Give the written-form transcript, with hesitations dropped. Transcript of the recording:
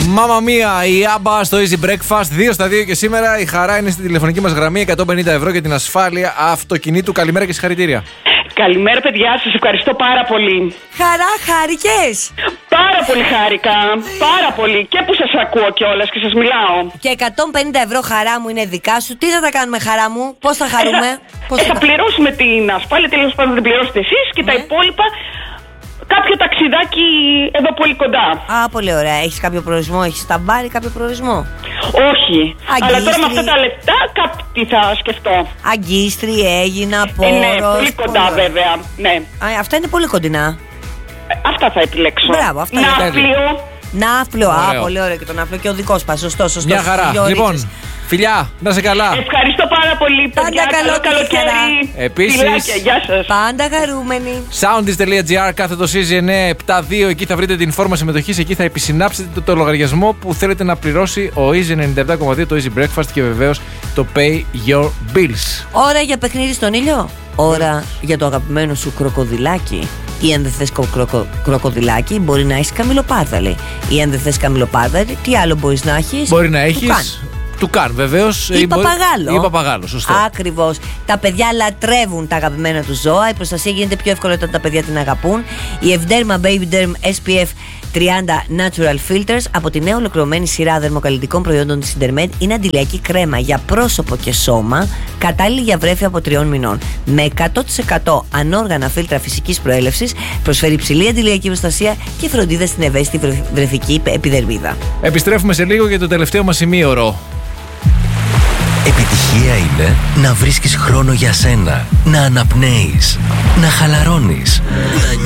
Μάμα μία, η Άμπα στο Easy Breakfast. 2 στα 2 και σήμερα η χαρά είναι στη τηλεφωνική μας γραμμή. 150 ευρώ για την ασφάλεια αυτοκινήτου. Καλημέρα και συγχαρητήρια. Καλημέρα, παιδιά, σας ευχαριστώ πάρα πολύ. Χαρά, χάρηκες? Πάρα πολύ χάρηκα. Πάρα πολύ. Και που σας ακούω κιόλας και σας μιλάω. Και 150 ευρώ χαρά μου είναι δικά σου. Τι θα τα κάνουμε, χαρά μου? Πώς θα χαρούμε? Θα πληρώσουμε την ασφάλεια, τέλος πάντων δεν πληρώσετε εσείς και τα υπόλοιπα. Κάποιο ταξιδάκι εδώ πολύ κοντά. Α, πολύ ωραία. Έχεις κάποιο προορισμό? Έχεις σταμπάρει κάποιο προορισμό? Όχι. Αλλά τώρα με αυτά τα λεπτά κάτι θα σκεφτώ. Αγκίστρι, Έγινα, Πόρος. Ναι, πολύ κοντά βέβαια. Ναι. Αυτά είναι πολύ κοντινά. Αυτά θα επιλέξω. Μπράβο, αυτά είναι. Ναύπλιο. Α, πολύ ωραίο και το ναύπλιο και ο δικός πας. Σωστό. Μια χαρά. Λοιπόν, φιλιά, να σε καλά. Ευχαριστώ πάρα πολύ, παιδιά. Καλό καλοκαίρι. Επίσης, φιλάκια, γεια σας. Πάντα χαρούμενοι. Soundis.gr, κάθετο Easy 972. Εκεί θα βρείτε την φόρμα συμμετοχής. Εκεί θα επισυνάψετε το λογαριασμό που θέλετε να πληρώσει ο Easy 97,2, το Easy Breakfast και βεβαίως το Pay Your Bills. Ώρα για παιχνίδι στον ήλιο. Ώρα για το αγαπημένο σου κροκοδιλάκι. Ή αν δεν θες κροκοδιλάκι, μπορεί να έχεις καμιλοπάρδαλη. Ή αν δεν θες καμιλοπάρδαλη, τι άλλο μπορείς να έχεις? Μπορεί να έχεις τουκάν, βεβαίως. Ή παπαγάλο. Ή παπαγάλο, σωστό. Ακριβώς. Τα παιδιά λατρεύουν τα αγαπημένα τους ζώα. Η προστασία γίνεται πιο εύκολη όταν τα παιδιά την αγαπούν. Η Evderma Baby Derm SPF 30 Natural Filters από τη νέα ολοκληρωμένη σειρά δερμοκαλλιτικών προϊόντων της Intermed είναι αντιλιακή κρέμα για πρόσωπο και σώμα, κατάλληλη για βρέφη από 3 μηνών. Με 100% ανόργανα φίλτρα φυσικής προέλευσης, προσφέρει υψηλή αντιλιακή προστασία και φροντίδα στην ευαίσθητη βρεφική επιδερμίδα. Επιστρέφουμε σε λίγο για το τελευταίο μας ημίωρο. Επιτυχία είναι να βρίσκεις χρόνο για σένα, να αναπνέεις, να χαλαρώνεις, να